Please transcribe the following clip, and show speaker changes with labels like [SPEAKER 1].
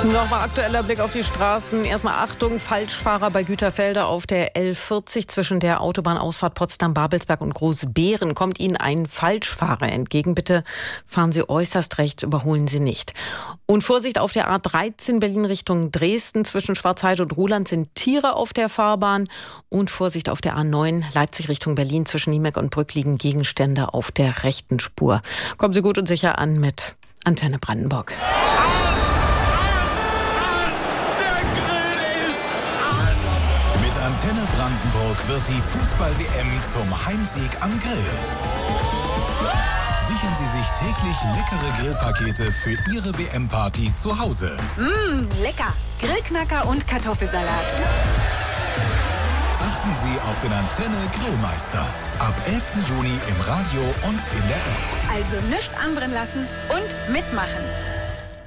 [SPEAKER 1] Nochmal aktueller Blick auf die Straßen. Erstmal Achtung, Falschfahrer bei Güterfelder auf der L40 zwischen der Autobahnausfahrt Potsdam-Babelsberg und Großbeeren. Kommt Ihnen ein Falschfahrer entgegen, bitte fahren Sie äußerst rechts, überholen Sie nicht. Und Vorsicht auf der A13 Berlin Richtung Dresden. Zwischen Schwarzheide und Ruhland sind Tiere auf der Fahrbahn. Und Vorsicht auf der A9 Leipzig Richtung Berlin. Zwischen Niemeck und Brück liegen Gegenstände auf der rechten Spur. Kommen Sie gut und sicher an mit Antenne Brandenburg.
[SPEAKER 2] Antenne Brandenburg wird die Fußball-WM zum Heimsieg am Grill. Sichern Sie sich täglich leckere Grillpakete für Ihre WM-Party zu Hause.
[SPEAKER 3] Lecker! Grillknacker und Kartoffelsalat.
[SPEAKER 2] Achten Sie auf den Antenne Grillmeister. Ab 11. Juni im Radio und in der App.
[SPEAKER 3] Also nichts anbrennen lassen und mitmachen.